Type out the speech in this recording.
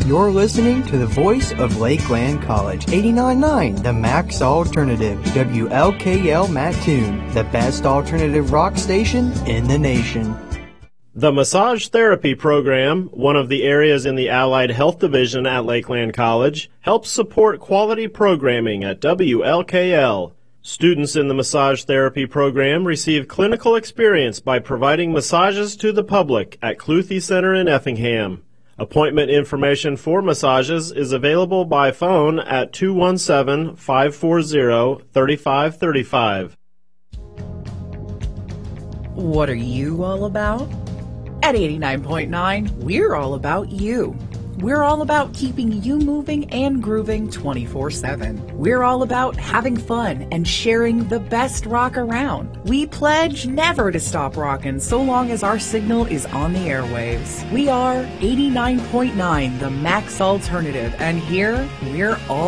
You're listening to the voice of Lakeland College, 89.9, the Max Alternative, WLKL Mattoon, the best alternative rock station in the nation. The Massage Therapy Program, one of the areas in the Allied Health Division at Lakeland College, helps support quality programming at WLKL. Students in the Massage Therapy Program receive clinical experience by providing massages to the public at Cluthe Center in Effingham. Appointment information for massages is available by phone at 217-540-3535. What are you all about? At 89.9, we're all about you. We're all about keeping you moving and grooving 24/7. We're all about having fun and sharing the best rock around. We pledge never to stop rocking so long as our signal is on the airwaves. We are 89.9, the Max Alternative, and here we're all